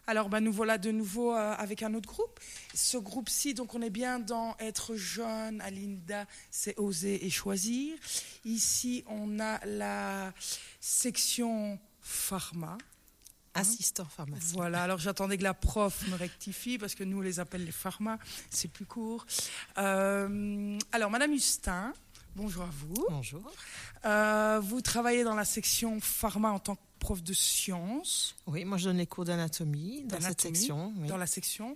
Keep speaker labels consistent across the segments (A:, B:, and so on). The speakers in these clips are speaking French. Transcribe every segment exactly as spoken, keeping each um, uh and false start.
A: Alors, ben, nous voilà de nouveau euh, avec un autre groupe. Ce groupe-ci, donc, on est bien dans être jeune. À Linda, c'est oser et choisir. Ici, on a la section pharma.
B: Assistant pharmacien.
A: Voilà, alors j'attendais que la prof me rectifie parce que nous, on les appelle les pharmas, c'est plus court. Euh, alors, Madame Hustin, bonjour à vous.
B: Bonjour.
A: Euh, vous travaillez dans la section pharma en tant que prof de sciences.
B: Oui, moi je donne les cours d'anatomie dans
A: D'anatomie,
B: cette section. Oui.
A: Dans la section.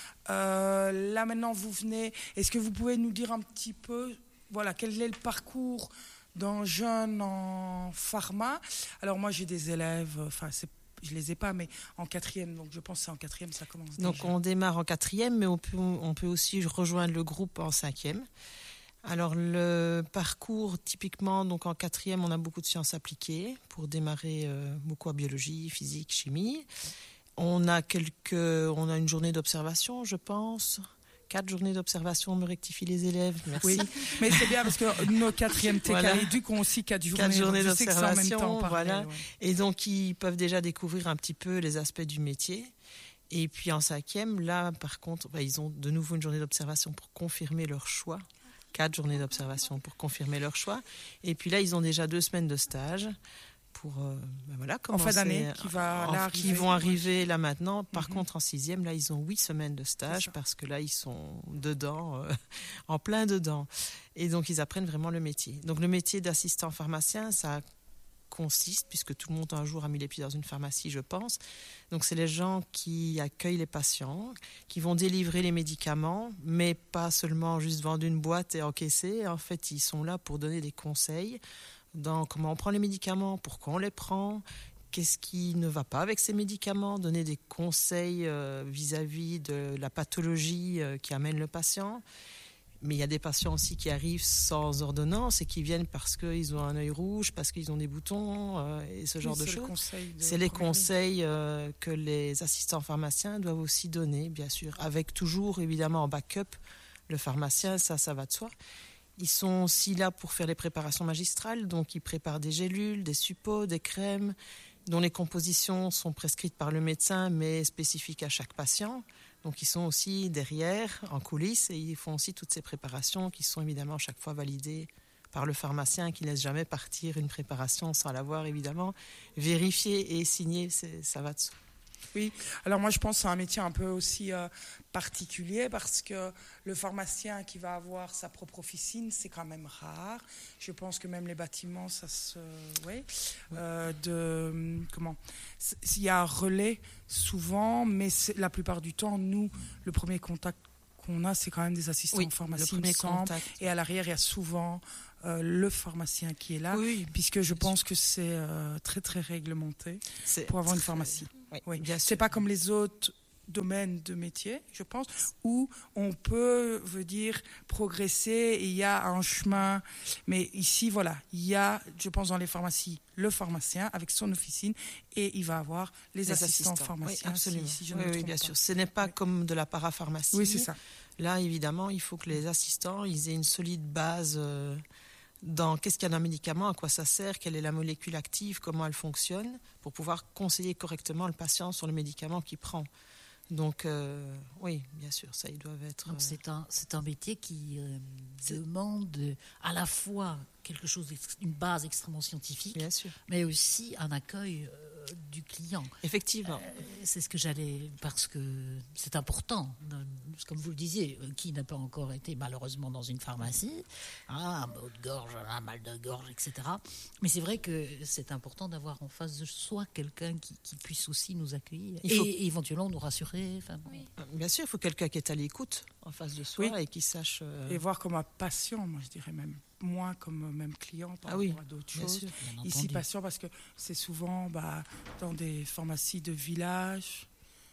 A: Euh, là maintenant, vous venez. Est-ce que vous pouvez nous dire un petit peu, voilà, quel est le parcours d'un jeune en pharma? Alors moi, j'ai des élèves. Enfin, c'est je les ai pas, mais en quatrième, donc je pense que c'est en quatrième, ça commence
B: Donc
A: déjà.
B: on démarre en quatrième, mais on peut, on peut aussi rejoindre le groupe en cinquième. Alors le parcours, typiquement, donc en quatrième, on a beaucoup de sciences appliquées pour démarrer euh, beaucoup en biologie, physique, chimie. On a quelques, on a une journée d'observation, je pense. Quatre journées d'observation, me rectifient les élèves. Merci.
A: Oui, mais c'est bien parce que nos quatrièmes T K
B: Voilà.
A: éduques ont aussi quatre journées,
B: Quatre journées
A: donc je sais que c'est en même
B: d'observation,
A: temps, pareil,
B: voilà.
A: ouais.
B: Et donc ils peuvent déjà découvrir un petit peu les aspects du métier. Et puis en cinquième, là par contre, bah, ils ont de nouveau une journée d'observation pour confirmer leur choix. Quatre journées d'observation pour confirmer leur choix. Et puis là, ils ont déjà deux semaines de stage pour euh, ben voilà,
A: en fin d'année, qui, va,
B: en,
A: là,
B: qui
A: arriver.
B: vont arriver là maintenant. Par
A: Mm-hmm.
B: contre, en sixième, là, ils ont huit semaines de stage parce que là, ils sont dedans, euh, en plein dedans. Et donc, ils apprennent vraiment le métier. Donc, le métier d'assistant pharmacien, ça consiste, puisque tout le monde un jour a mis les pieds dans une pharmacie, je pense. Donc, c'est les gens qui accueillent les patients, qui vont délivrer les médicaments, mais pas seulement juste vendre une boîte et encaisser. En fait, ils sont là pour donner des conseils dans comment on prend les médicaments, pourquoi on les prend, qu'est-ce qui ne va pas avec ces médicaments, donner des conseils euh, vis-à-vis de la pathologie euh, qui amène le patient. Mais il y a des patients aussi qui arrivent sans ordonnance et qui viennent parce qu'ils ont un œil rouge, parce qu'ils ont des boutons euh, et ce genre
A: oui,
B: de
A: c'est
B: choses.
A: Le de
B: c'est les conseils euh, que les assistants pharmaciens doivent aussi donner, bien sûr, avec toujours évidemment en backup le pharmacien, ça, ça va de soi. Ils sont aussi là pour faire les préparations magistrales, donc ils préparent des gélules, des suppos, des crèmes, dont les compositions sont prescrites par le médecin, mais spécifiques à chaque patient. Donc ils sont aussi derrière, en coulisses, et ils font aussi toutes ces préparations qui sont évidemment chaque fois validées par le pharmacien, qui ne laisse jamais partir une préparation sans l'avoir évidemment vérifiée et signée, c'est, ça va de soi.
A: Oui, alors moi je pense que c'est un métier un peu aussi euh, particulier parce que le pharmacien qui va avoir sa propre officine, c'est quand même rare. Je pense que même les bâtiments, ça se... Ouais, euh, de... Comment il y a un relais souvent, mais c'est, la plupart du temps, nous, le premier contact qu'on a, c'est quand même des assistants
B: oui,
A: en pharmacie,
B: le premier
A: il me semble.
B: contact.
A: Et à l'arrière, il y a souvent euh, le pharmacien qui est là,
B: oui,
A: puisque je pense sûr. que c'est euh, très, très réglementé c'est pour avoir très... une pharmacie.
B: Oui,
A: oui.
B: Bien
A: c'est
B: sûr.
A: pas comme les autres domaines de métier, je pense, où on peut, veut dire, progresser et il y a un chemin. Mais ici, voilà, il y a, je pense, dans les pharmacies, le pharmacien avec son officine et il va avoir les, les assistants, assistants pharmaciens.
B: Oui, absolument.
A: Si, si je
B: oui,
A: ne me
B: oui, bien
A: pas.
B: sûr. Ce n'est pas oui. comme de la parapharmacie.
A: Oui, c'est ça.
B: Là, évidemment, il faut que les assistants ils aient une solide base euh, dans qu'est-ce qu'il y a dans un médicament, à quoi ça sert, quelle est la molécule active, comment elle fonctionne, pour pouvoir conseiller correctement le patient sur le médicament qu'il prend. Donc, euh, oui, bien sûr, ça, ils doivent être...
C: Donc, c'est un, c'est un métier qui euh, demande à la fois quelque chose, une base extrêmement scientifique,
B: bien sûr.
C: mais aussi un accueil euh, du client.
B: Effectivement.
C: Euh, c'est ce que j'allais... Parce que c'est important, comme vous le disiez, qui n'a pas encore été malheureusement dans une pharmacie, ah, un mot de gorge, un mal de gorge, et cetera. Mais c'est vrai que c'est important d'avoir en face de soi quelqu'un qui, qui puisse aussi nous accueillir il faut... et, et éventuellement nous rassurer. Enfin,
B: oui. Bien sûr, il faut quelqu'un qui est à l'écoute en face de soi oui. et qui sache... Euh...
A: Et voir comme un patient, moi je dirais même. Moins comme même client par
B: ah oui,
A: rapport à d'autres choses.
B: Sûr,
A: Ici, patient, parce que c'est souvent bah, dans des pharmacies de village,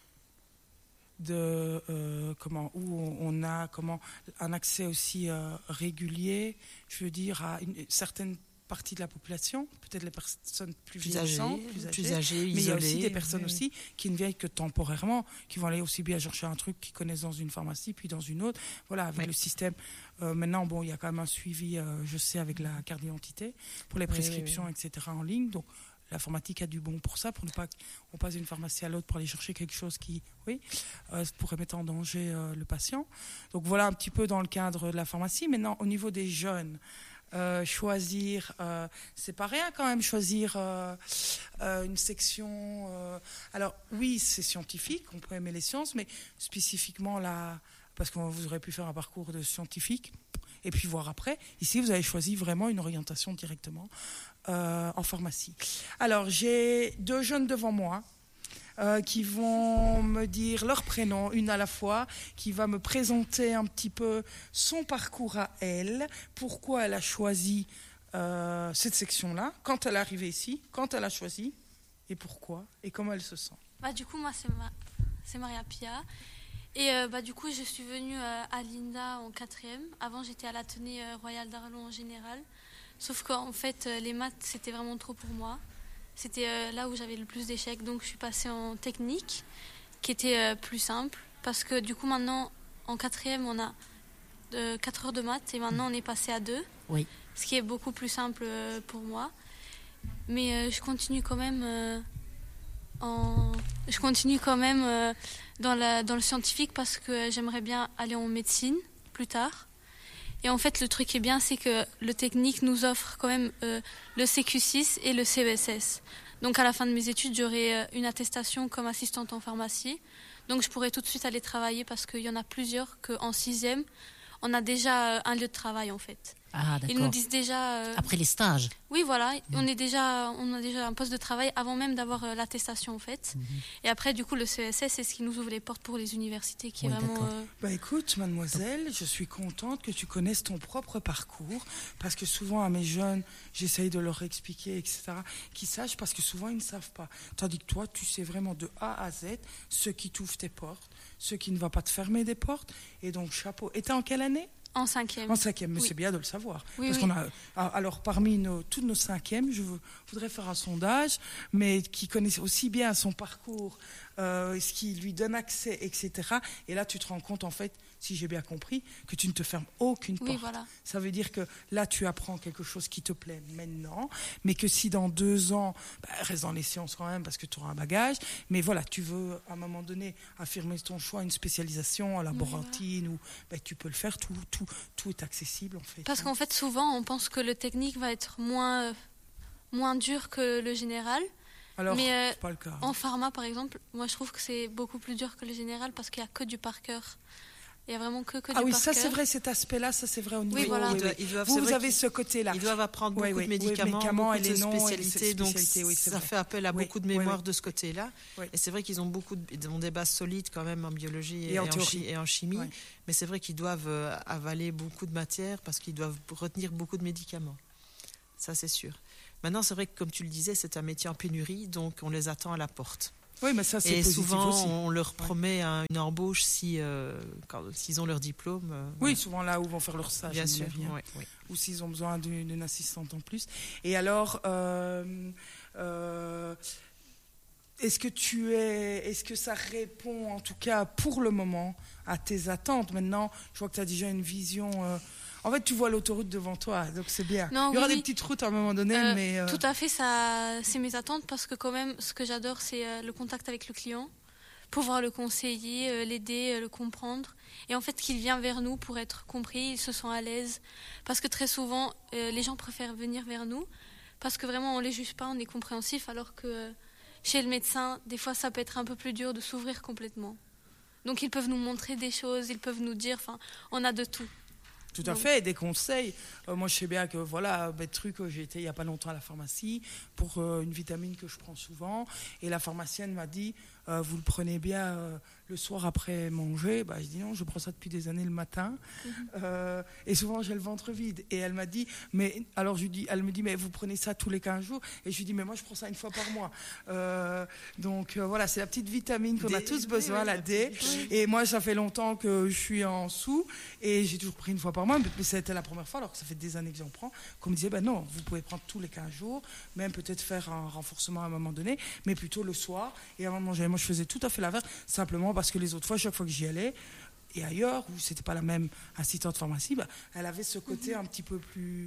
A: de, euh, comment, où on a comment, un accès aussi euh, régulier, je veux dire, à une, une certaine partie de la population, peut-être les personnes plus,
B: plus
A: vieillissantes,
B: âgées,
A: plus âgées,
B: plus âgées
A: mais
B: isolées,
A: il y a aussi des personnes
B: oui.
A: aussi qui ne viennent que temporairement, qui vont aller aussi bien chercher un truc qu'ils connaissent dans une pharmacie, puis dans une autre. Voilà, avec oui. le système. Euh, maintenant, bon, il y a quand même un suivi, euh, je sais, avec la carte d'identité pour les prescriptions, oui, oui, oui. et cetera en ligne. Donc l'informatique a du bon pour ça, pour ne pas qu'on passe d'une pharmacie à l'autre pour aller chercher quelque chose qui, oui, euh, pourrait mettre en danger euh, le patient. Donc voilà un petit peu dans le cadre de la pharmacie. Maintenant, au niveau des jeunes, euh, choisir, euh, c'est pas rien quand même, choisir euh, euh, une section. Euh, alors oui, c'est scientifique, on peut aimer les sciences, mais spécifiquement là, parce que vous aurez pu faire un parcours de scientifique. Et puis voir après. Ici, vous avez choisi vraiment une orientation directement euh, en pharmacie. Alors, j'ai deux jeunes devant moi euh, qui vont me dire leur prénom, une à la fois, qui va me présenter un petit peu son parcours à elle, pourquoi elle a choisi euh, cette section-là, quand elle est arrivée ici, quand elle a choisi, et pourquoi, et comment elle se sent.
D: Bah, du coup, moi, c'est, Ma- c'est Maria Pia. Et euh, bah, du coup, je suis venue euh, à l'INDA en quatrième. Avant, j'étais à l'Athénée euh, Royal d'Arlon en général. Sauf qu'en fait, euh, les maths, c'était vraiment trop pour moi. C'était euh, là où j'avais le plus d'échecs. Donc, je suis passée en technique, qui était euh, plus simple. Parce que du coup, maintenant, en quatrième, on a euh, quatre heures de maths. Et maintenant, on est passé à deux.
C: Oui.
D: Ce qui est beaucoup plus simple euh, pour moi. Mais euh, je continue quand même... Euh, En... Je continue quand même euh, dans, la, dans le scientifique parce que j'aimerais bien aller en médecine plus tard. Et en fait, le truc qui est bien, c'est que le technique nous offre quand même euh, le C Q six et le C E S S. Donc à la fin de mes études, j'aurai euh, une attestation comme assistante en pharmacie. Donc je pourrais tout de suite aller travailler parce qu'il y en a plusieurs qu'en sixième, on a déjà euh, un lieu de travail en fait.
C: Ah, d'accord.
D: Ils nous disent déjà... Euh...
C: Après les stages.
D: Oui, voilà. Mmh. On, est déjà, on a déjà un poste de travail avant même d'avoir euh, l'attestation, en fait. Mmh. Et après, du coup, le C E S S, c'est ce qui nous ouvre les portes pour les universités, qui oui, est vraiment... Euh...
A: Bah, écoute, mademoiselle, je suis contente que tu connaisses ton propre parcours, parce que souvent, à mes jeunes, j'essaye de leur expliquer, et cetera, qu'ils sachent, parce que souvent, ils ne savent pas. Tandis que toi, tu sais vraiment de A à Z ce qui t'ouvre tes portes, ce qui ne va pas te fermer des portes. Et donc, chapeau. Et t'es en quelle année ?
D: En cinquième.
A: En cinquième, mais
D: oui.
A: c'est bien de le savoir.
D: Oui,
A: Parce
D: oui.
A: qu'on a, alors, parmi nos, tous nos cinquièmes, je voudrais faire un sondage, mais qui connaissent aussi bien son parcours, euh, ce qui lui donne accès, et cetera. Et là, tu te rends compte, en fait, si j'ai bien compris, que tu ne te fermes aucune porte.
D: Oui, voilà.
A: Ça veut dire que là, tu apprends quelque chose qui te plaît maintenant, mais que si dans deux ans, bah, reste dans les sciences quand même, parce que tu auras un bagage, mais voilà, tu veux, à un moment donné, affirmer ton choix, une spécialisation en laborantine, oui, voilà. Ou bah, tu peux le faire, tout, tout, tout est accessible, en fait.
D: Parce hein. qu'en fait, souvent, on pense que le technique va être moins, euh, moins dur que le général.
A: Alors,
D: mais euh,
A: c'est pas le cas.
D: En pharma, par exemple, moi, je trouve que c'est beaucoup plus dur que le général parce qu'il n'y a que du par cœur. Il n'y a vraiment que, que
A: ah
D: du
A: oui,
D: par
A: ça
D: cœur.
A: c'est vrai, cet aspect-là, ça c'est vrai au niveau.
D: Oui, voilà.
A: Oui, oui.
B: Ils doivent,
A: vous, vous avez
B: qu'ils,
A: ce côté-là.
B: Ils doivent apprendre beaucoup
A: oui, oui,
B: de médicaments,
A: oui, médicaments
B: beaucoup
A: et les
B: de
A: noms
B: spécialités,
A: et les
B: donc
A: spécialités, oui,
B: ça
A: vrai.
B: fait appel à
A: oui,
B: beaucoup de mémoire
A: oui, oui.
B: de ce côté-là.
A: Oui.
B: Et c'est vrai qu'ils ont beaucoup, de, ils ont des bases solides quand même en biologie et,
A: et, en,
B: en, chi, et en chimie,
A: oui.
B: mais c'est vrai qu'ils doivent euh, avaler beaucoup de matière parce qu'ils doivent retenir beaucoup de médicaments. Ça c'est sûr. Maintenant, c'est vrai que comme tu le disais, c'est un métier en pénurie, donc on les attend à la porte.
A: Oui, mais ça, c'est
B: et souvent,
A: aussi.
B: on leur promet ouais. une embauche si, euh, quand, s'ils ont leur diplôme. Euh,
A: oui,
B: ouais.
A: souvent là où vont faire leur stage.
B: Bien sûr. Ouais, ouais.
A: Ou s'ils ont besoin d'une, d'une assistante en plus. Et alors, euh, euh, est-ce que tu es, est-ce que ça répond, en tout cas pour le moment, à tes attentes ? Maintenant, je vois que tu as déjà une vision. Euh, En fait, tu vois l'autoroute devant toi, donc c'est bien.
D: Non,
A: Il y aura
D: oui,
A: des
D: oui.
A: petites routes à un moment donné,
D: euh,
A: mais... Euh...
D: Tout à fait, ça, c'est mes attentes, parce que quand même, ce que j'adore, c'est euh, le contact avec le client, pouvoir le conseiller, euh, l'aider, euh, le comprendre. Et en fait, qu'il vient vers nous pour être compris, il se sent à l'aise. Parce que très souvent, euh, les gens préfèrent venir vers nous, parce que vraiment, on ne les juge pas, on est compréhensif, alors que euh, chez le médecin, des fois, ça peut être un peu plus dur de s'ouvrir complètement. Donc, ils peuvent nous montrer des choses, ils peuvent nous dire, enfin, on a de tout.
A: Tout à fait, des conseils. Euh, moi, je sais bien que, voilà, ben, truc, j'ai été il n'y a pas longtemps à la pharmacie pour euh, une vitamine que je prends souvent. Et la pharmacienne m'a dit, euh, vous le prenez bien euh, le soir après manger. Bah, je dis non, je prends ça depuis des années le matin. Mm-hmm. Euh, et souvent, j'ai le ventre vide. Et elle m'a dit, mais, alors je lui dis, elle me dit, mais vous prenez ça tous les quinze jours. Et je lui dis, mais moi, je prends ça une fois par mois. Euh, donc, euh, voilà, c'est la petite vitamine qu'on D, a tous besoin, oui, la D. Oui. Et moi, ça fait longtemps que je suis en sous. Et j'ai toujours pris une fois par mois. Mais c'était la première fois, alors que ça fait des années que j'en prends. Qu'on me disait, ben non, vous pouvez prendre tous les quinze jours. Même peut-être faire un renforcement à un moment donné. Mais plutôt le soir. Et avant de manger. Moi, je faisais tout à fait l'inverse. Simplement parce que les autres fois, chaque fois que j'y allais, et ailleurs, où c'était pas la même assistante de pharmacie, bah, elle avait ce côté mm-hmm. un petit peu plus,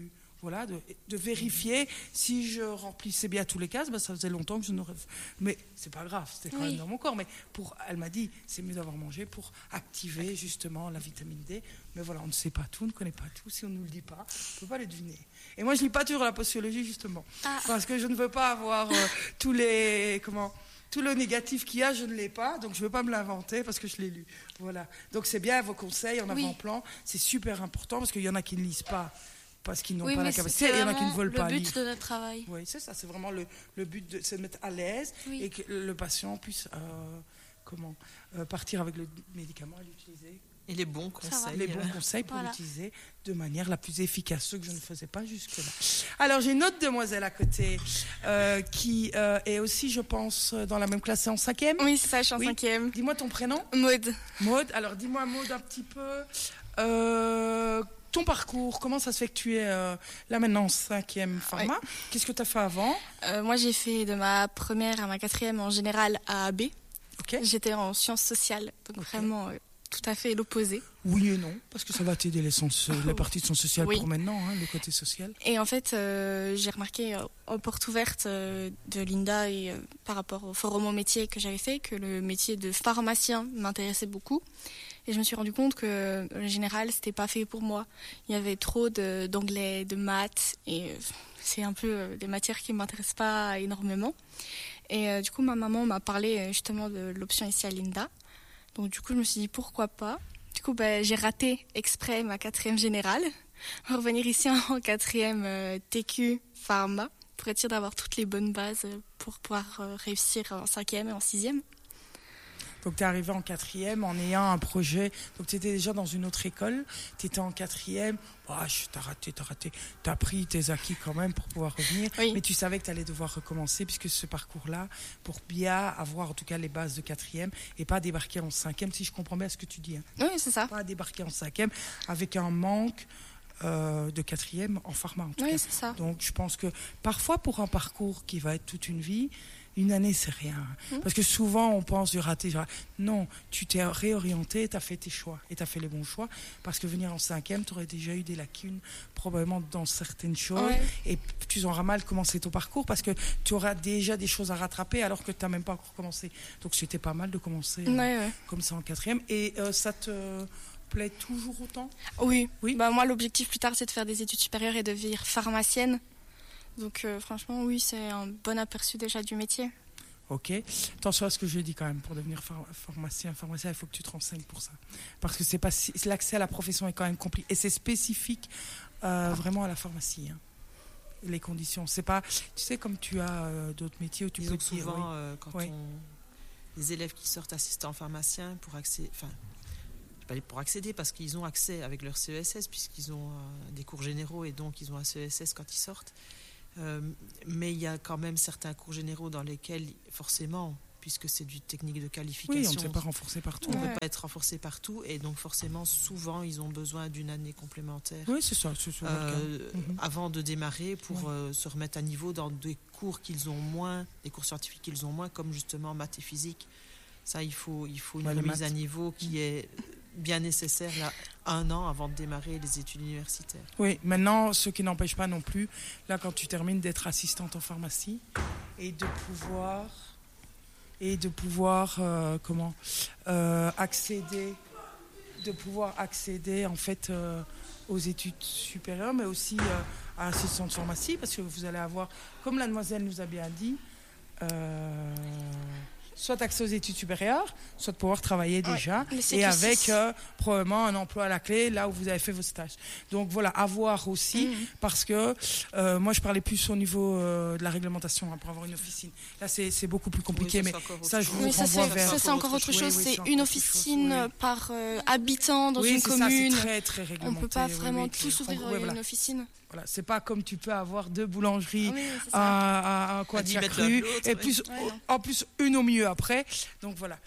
A: Voilà, de, de vérifier si je remplissais bien tous les cases, ben ça faisait longtemps que je n'aurais. Mais c'est pas grave, c'était quand
D: Oui.
A: même dans mon corps. Mais pour, elle m'a dit, c'est mieux d'avoir mangé pour activer justement la vitamine D. Mais voilà, on ne sait pas tout, on ne connaît pas tout. Si on ne nous le dit pas, on ne peut pas le deviner. Et moi, je lis pas toujours la posturologie justement,
D: Ah.
A: parce que je ne veux pas avoir euh, tous les comment. Tout le négatif qu'il y a, je ne l'ai pas, donc je ne veux pas me l'inventer parce que je l'ai lu. Voilà. Donc c'est bien vos conseils en
D: Oui.
A: avant-plan, c'est super important parce qu'il y en a qui ne lisent pas parce qu'ils n'ont
D: Oui,
A: pas la
D: mais
A: capacité,
D: c'est
A: et il y en a qui ne
D: vraiment
A: veulent pas
D: le
A: lire.
D: but de notre travail.
A: Oui, c'est ça, c'est vraiment le, le but, de se mettre à l'aise
D: Oui.
A: et que le patient puisse euh, comment, euh, partir avec le médicament et l'utiliser.
B: Et les bons
D: Ça va.
B: conseils.
A: Les bons
B: euh,
A: conseils pour
D: Voilà.
A: l'utiliser de manière la plus efficace, ce que je ne faisais pas jusque-là. Alors, j'ai une autre demoiselle à côté euh, qui euh, est aussi, je pense, dans la même classe, c'est en cinquième.
E: Oui, c'est ça, je suis en
A: Oui.
E: cinquième.
A: Dis-moi ton prénom.
E: Maud.
A: Maud, alors dis-moi Maud un petit peu euh, ton parcours, comment ça se fait que tu es euh, là maintenant en cinquième pharma? Qu'est-ce que tu as fait avant?
E: Euh, moi, j'ai fait de ma première à ma quatrième en général à A B.
A: Ok.
E: J'étais en sciences sociales, donc
A: Ok.
E: vraiment euh, tout à fait l'opposé.
A: Oui et non, parce que ça va t'aider les, sens, les parties de sciences sociales
E: Oui.
A: pour maintenant, hein, le côté social.
E: Et en fait, euh, j'ai remarqué euh, aux portes ouvertes euh, de Linda et euh, par rapport au forum au métier que j'avais fait, que le métier de pharmacien m'intéressait beaucoup. Et je me suis rendu compte que euh, le général, c'était pas fait pour moi. Il y avait trop de- d'anglais, de maths, et euh, c'est un peu euh, des matières qui m'intéressent pas énormément. Et euh, du coup, ma maman m'a parlé euh, justement de l'option ici à Linda. Donc du coup, je me suis dit pourquoi pas. Du coup, bah, j'ai raté exprès ma quatrième générale. Revenir ici en quatrième euh, T Q pharma pour être sûr d'avoir toutes les bonnes bases euh, pour pouvoir euh, réussir en cinquième et en sixième.
A: Donc tu es arrivé en quatrième en ayant un projet. Donc tu étais déjà dans une autre école, tu étais en quatrième. Ah, tu as raté, tu as raté. Tu as pris tes acquis quand même pour pouvoir revenir.
E: Oui.
A: Mais tu savais que tu allais devoir recommencer puisque ce parcours-là, pour bien avoir en tout cas les bases de quatrième et pas débarquer en cinquième, si je comprends bien ce que tu dis. Hein.
E: Oui, c'est ça.
A: Pas débarquer en cinquième avec un manque euh, de quatrième en pharma en tout
E: Oui,
A: cas.
E: c'est ça.
A: Donc je pense que parfois pour un parcours qui va être toute une vie, une année c'est rien.
E: Mmh.
A: Parce que souvent on pense du raté. Genre, non, tu t'es réorienté, tu as fait tes choix et tu as fait les bons choix. Parce que venir en cinquième, tu aurais déjà eu des lacunes probablement dans certaines choses.
E: Ouais.
A: Et tu auras mal commencé ton parcours parce que tu auras déjà des choses à rattraper alors que tu n'as même pas encore commencé. Donc c'était pas mal de commencer euh,
E: Ouais, ouais.
A: comme ça en quatrième. Et euh, ça te plaît toujours autant?
E: Oui.
A: Oui.
E: Bah, moi, l'objectif plus tard, c'est de faire des études supérieures et de devenir pharmacienne. Donc euh, franchement, oui, c'est un bon aperçu déjà du métier.
A: Ok. Attention à ce que je dis quand même. Pour devenir phar- pharmacien, pharmacien, il faut que tu te renseignes pour ça. Parce que c'est pas si... l'accès à la profession est quand même compliqué. Et c'est spécifique euh, vraiment à la pharmacie. Hein. Les conditions. C'est pas... Tu sais, comme tu as euh, d'autres métiers où tu
B: Disons
A: peux
B: que
A: dire...
B: souvent,
A: oui.
B: euh, quand
A: Oui.
B: on... les élèves qui sortent assistants pharmaciens pour accéder, enfin, je vais pas dire pour accéder parce qu'ils ont accès avec leur C E S S puisqu'ils ont euh, des cours généraux et donc ils ont un C E S S quand ils sortent. Euh, mais il y a quand même certains cours généraux dans lesquels, forcément, puisque c'est du technique de qualification,
A: Oui, on ne s'est pas renforcé partout.
B: on ne
E: Ouais.
B: peut pas être renforcé partout et donc forcément, souvent, ils ont besoin d'une année complémentaire.
A: Oui, c'est ça. C'est souvent le cas.
B: Euh,
A: Mhm.
B: avant de démarrer pour
A: Ouais.
B: euh, se remettre à niveau dans des cours qu'ils ont moins, des cours scientifiques qu'ils ont moins, comme justement maths et physique. Ça, il faut, il faut une
A: Ouais, les
B: remise
A: maths.
B: à niveau qui est bien nécessaire là, un an avant de démarrer les études universitaires.
A: Oui, maintenant, ce qui n'empêche pas non plus, là, quand tu termines, d'être assistante en pharmacie et de pouvoir, et de pouvoir, euh, comment, euh, accéder, de pouvoir accéder en fait euh, aux études supérieures, mais aussi euh, à assistante de pharmacie, parce que vous allez avoir, comme la demoiselle nous a bien dit, euh, soit accès aux études supérieures, soit de pouvoir travailler déjà,
E: le C
A: et
E: Q
A: avec
E: six.
A: euh, probablement un emploi à la clé, là où vous avez fait vos stages. Donc voilà, à voir aussi,
E: Mhm.
A: parce que euh, moi je parlais plus au niveau euh, de la réglementation, hein, pour avoir une officine. Là c'est c'est beaucoup plus compliqué, mais ça, je vous
E: Oui, ça
A: renvoie
E: c'est
A: vers...
E: ça, c'est encore autre
A: chose.
E: chose.
A: Oui, oui,
E: c'est
A: c'est encore
E: une
A: autre chose,
E: officine
A: oui.
E: par euh, habitant dans
A: oui,
E: une
A: c'est ça,
E: commune.
A: c'est très très
E: On
A: réglementé.
E: peut pas
A: oui,
E: vraiment
A: oui.
E: tous ouvrir
A: On- ouais,
E: euh,
A: voilà.
E: une officine.
A: Voilà, c'est pas comme tu peux avoir deux boulangeries
E: Oui, c'est ça.
A: à, à, à quoi
B: À dix
A: chaque
B: mètres l'un de
A: rue,
B: l'autre,
A: et
B: ouais.
A: plus,
E: Ouais, non.
A: en plus une au milieu après. Donc voilà.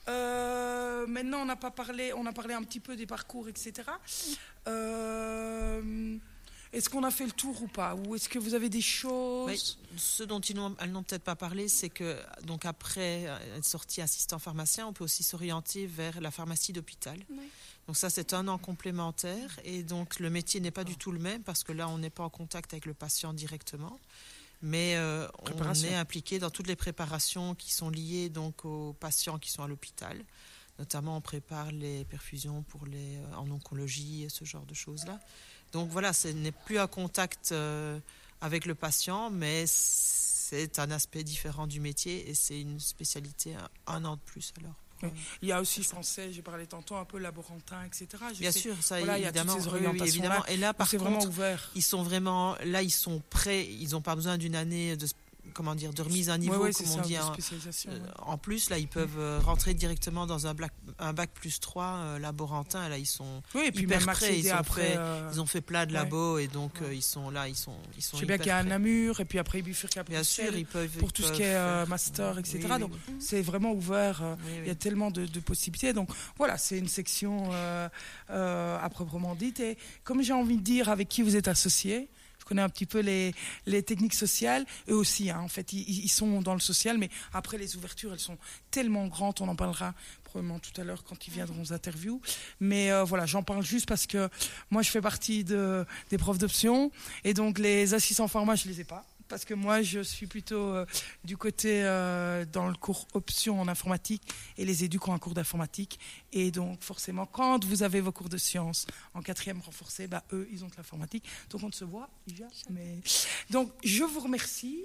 A: Euh, maintenant, on n'a pas parlé, on a parlé un petit peu des parcours, et cetera. Euh, Est-ce qu'on a fait le tour ou pas? Ou est-ce que vous avez des choses?
B: Oui, ce dont ils n'ont, elles n'ont peut-être pas parlé, c'est que donc après être sorti assistant pharmacien, on peut aussi s'orienter vers la pharmacie d'hôpital. Oui. Donc ça, c'est un an complémentaire. Et donc le métier n'est pas du tout le même parce que là, on n'est pas en contact avec le patient directement. Mais euh, on est impliqué dans toutes les préparations qui sont liées donc aux patients qui sont à l'hôpital. Notamment, on prépare les perfusions pour les, euh, en oncologie et ce genre de choses-là. Donc voilà, ce n'est plus un contact euh, avec le patient, mais c'est un aspect différent du métier et c'est une spécialité un, un an de plus alors.
A: Oui. Il y a aussi, je pensais, j'ai parlé tantôt un peu laborantin, et cetera. Je
B: Bien
A: sais,
B: sûr, ça
A: voilà,
B: évidemment.
A: Il y a toutes ces orientations
B: oui, évidemment. Et là, par
A: c'est
B: contre,
A: vraiment ouvert.
B: Ils sont vraiment, là, ils sont prêts. Ils n'ont pas besoin d'une année de, comment dire, de remise à niveau,
A: ouais, ouais,
B: comme on
A: ça,
B: dit. En,
A: spécialisation, ouais.
B: en plus, là, ils peuvent euh, rentrer directement dans un bac, un bac plus trois euh, laborantin. Là, ils sont
A: oui, et puis
B: hyper
A: même
B: prêts. Ils, sont
A: après,
B: prêts
A: euh...
B: ils ont fait plein de labos
A: ouais.
B: et donc
A: ouais.
B: euh, ils sont là, ils sont, ils sont.
A: Je sais bien qu'il y a un Namur et puis après Bifurc à
B: Bien sûr, ils peuvent
A: pour
B: ils
A: tout
B: peuvent
A: ce qui est euh,
B: faire...
A: master, et cetera.
B: Oui,
A: donc
B: oui.
A: c'est vraiment ouvert. Euh,
B: oui, oui.
A: Il y a tellement de, de possibilités. Donc voilà, c'est une section euh, euh, à proprement dite. Et comme j'ai envie de dire, avec qui vous êtes associés. Je connais un petit peu les, les techniques sociales. Eux aussi, hein, en fait, ils, ils sont dans le social, mais après, les ouvertures, elles sont tellement grandes. On en parlera probablement tout à l'heure quand ils viendront aux interviews. Mais euh, voilà, j'en parle juste parce que moi, je fais partie de, des profs d'option. Et donc, les assistants pharma, je ne les ai pas. Parce que moi, je suis plutôt euh, du côté euh, dans le cours option en informatique et les éduques ont un cours d'informatique. Et donc, forcément, quand vous avez vos cours de sciences en quatrième renforcé, bah, eux, ils ont de l'informatique. Donc, on ne se voit jamais. Donc, je vous remercie.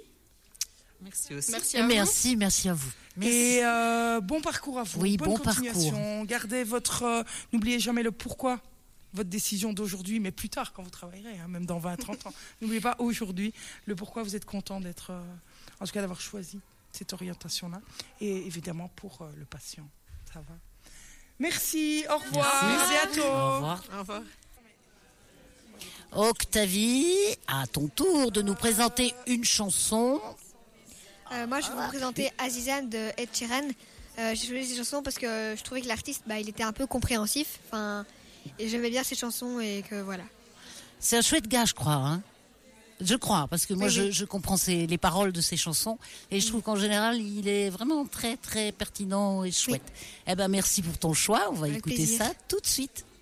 B: Merci aussi.
C: Merci, à merci, vous. merci à vous. Merci.
A: Et euh, bon parcours à vous.
C: Oui,
A: Bonne
C: bon
A: continuation.
C: parcours.
A: Gardez votre... Euh, n'oubliez jamais le pourquoi. Votre décision d'aujourd'hui, mais plus tard quand vous travaillerez, hein, même dans vingt à trente ans. N'oubliez pas aujourd'hui le pourquoi vous êtes content d'être, euh, en tout cas d'avoir choisi cette orientation-là. Et évidemment pour euh, le patient. Ça va. Merci, au revoir.
C: Merci.
A: À bientôt.
C: Au revoir.
B: Au revoir.
C: Octavie, à ton tour de nous présenter une chanson.
F: Euh, moi, je vais vous présenter Azizane de Ed Sheeran. Euh, j'ai choisi cette chanson parce que je trouvais que l'artiste, bah, il était un peu compréhensif. Enfin... Et j'aimais bien ces chansons et que voilà.
C: C'est un chouette gars, je crois. Hein je crois, parce que moi,
F: oui,
C: je,
F: oui.
C: je comprends ses, les paroles de ses chansons. Et je trouve qu'en général, il est vraiment très, très pertinent et chouette. Oui. Eh ben, merci pour ton choix. On va
F: Avec
C: écouter
F: plaisir.
C: ça tout de suite.